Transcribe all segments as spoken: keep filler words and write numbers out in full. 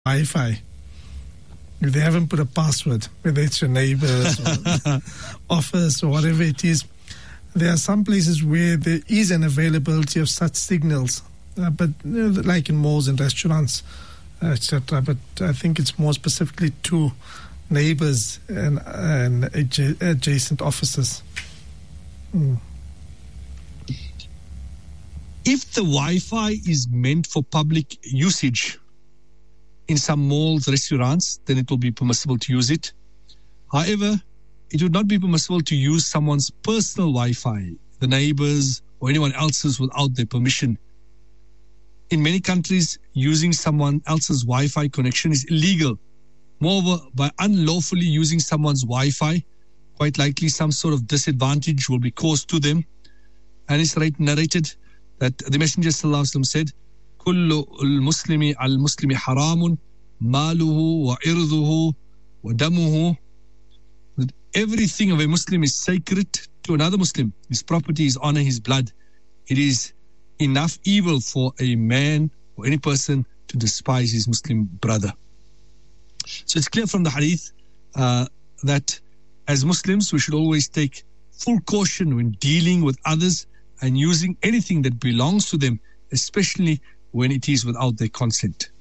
Wi-Fi, if they haven't put a password, whether it's your neighbors or office or whatever it is, there are some places where there is an availability of such signals, uh, but you know, like in malls and restaurants, uh, et cetera. But I think it's more specifically to neighbors and, and adja- adjacent offices. Mm. If the Wi-Fi is meant for public usage in some malls, restaurants, then it will be permissible to use it. However, it would not be permissible to use someone's personal Wi-Fi, the neighbors or anyone else's, without their permission. In many countries, using someone else's Wi-Fi connection is illegal. Moreover, by unlawfully using someone's Wi-Fi, quite likely some sort of disadvantage will be caused to them. And it's narrated that the Messenger sallallahu alaihi wasallam said, "Kullu al-Muslimi al-Muslimi haramun, maluhu wa irduhu wa damuhu." That everything of a Muslim is sacred to another Muslim. His property, his honor, his blood. It is enough evil for a man or any person to despise his Muslim brother. So it's clear from the hadith uh, that as Muslims, we should always take full caution when dealing with others and using anything that belongs to them, especially when it is without their consent.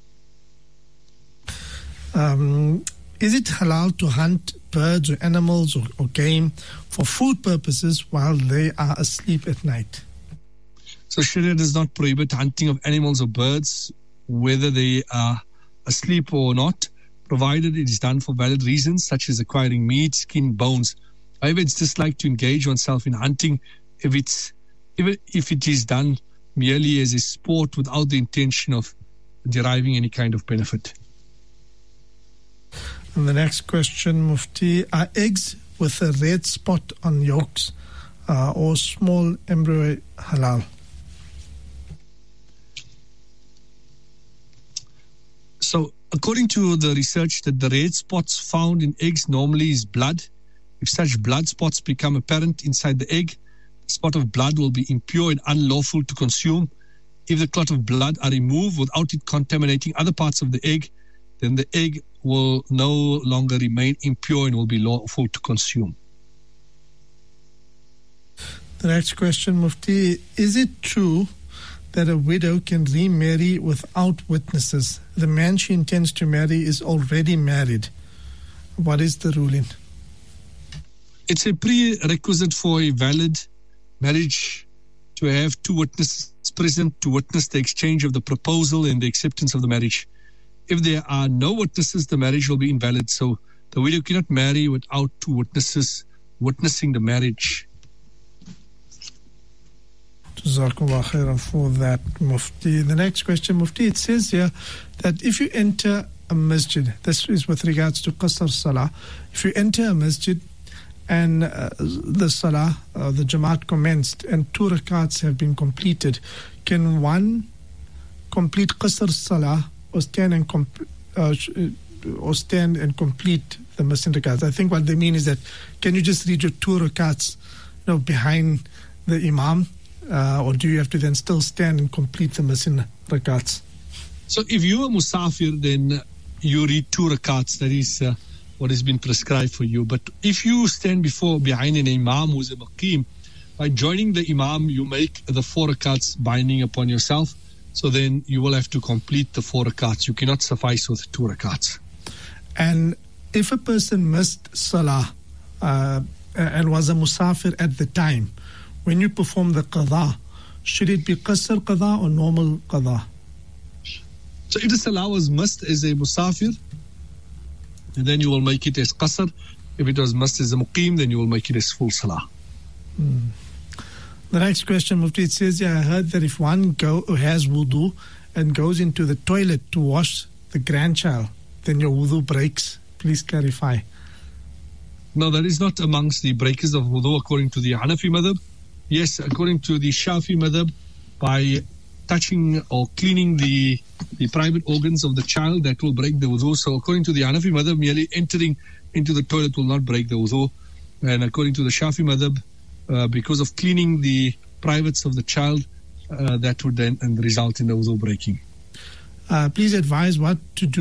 Um, is it halal to hunt birds or animals or, or game for food purposes while they are asleep at night? So Sharia does not prohibit hunting of animals or birds, whether they are asleep or not, provided it is done for valid reasons, such as acquiring meat, skin, bones. However, it's disliked to engage oneself in hunting if it's even if it is done merely as a sport without the intention of deriving any kind of benefit. And the next question, Mufti, are eggs with a red spot on yolks uh, or small embryo halal? So, according to the research, that the red spots found in eggs normally is blood. If such blood spots become apparent inside the egg, the spot of blood will be impure and unlawful to consume. If the clot of blood are removed without it contaminating other parts of the egg, then the egg will no longer remain impure and will be lawful to consume. The next question, Mufti, is it true that a widow can remarry without witnesses? The man she intends to marry is already married. What is the ruling? It's a prerequisite for a valid marriage to have two witnesses present to witness the exchange of the proposal and the acceptance of the marriage. If there are no witnesses, the marriage will be invalid. So the widow cannot marry without two witnesses witnessing the marriage. Jazakallah khairan for that, Mufti. The next question, Mufti, it says here that if you enter a masjid, this is with regards to qasr salah, if you enter a masjid and uh, the salah, uh, the jamaat commenced and two rakats have been completed, can one complete qasr salah or stand and comp- uh, or stand and complete the masjid rakats? I think what they mean is that can you just read your two rakats, you know, behind the imam? Uh, or do you have to then still stand and complete the masjid rakats? So if you are musafir, then you read two rakats. That is uh, what has been prescribed for you. But if you stand before behind an imam who is a maqim, by joining the imam, you make the four rakats binding upon yourself. So then you will have to complete the four rakats. You cannot suffice with two rakats. And if a person missed salah uh, and was a musafir at the time, when you perform the qadha, should it be qasr qadha or normal qadha? So if the salah was missed as a musafir, then you will make it as qasr. If it was missed as a muqim, then you will make it as full salah. Hmm. The next question, Mufti, it says, yeah, I heard that if one go, has wudu and goes into the toilet to wash the grandchild, then your wudu breaks. Please clarify. No, that is not amongst the breakers of wudu according to the Hanafi madhab. Yes, according to the Shafi madhab, by touching or cleaning the the private organs of the child, that will break the wudu. So according to the Hanafi madhab, merely entering into the toilet will not break the wudu. And according to the Shafi madhab, uh, because of cleaning the privates of the child, uh, that would then result in the wudu breaking. Uh, please advise what to do